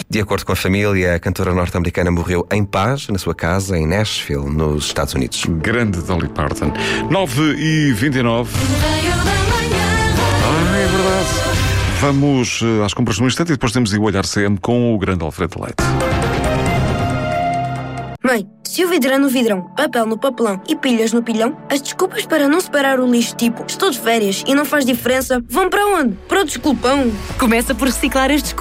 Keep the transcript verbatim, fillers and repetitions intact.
De acordo com a família, a cantora norte-americana morreu em paz na sua casa em Nashville, nos Estados Unidos. Grande Dolly Parton. nove e vinte e nove. Ah, é verdade. Vamos uh, às compras no instante e depois temos de o Olhar C M com o grande Alfredo Leite. Mãe, se o vidro é no vidrão, papel no papelão e pilhas no pilhão, as desculpas para não separar o lixo, tipo estou de férias e não faz diferença, vão para onde? Para o desculpão. Começa por reciclar as desculpas.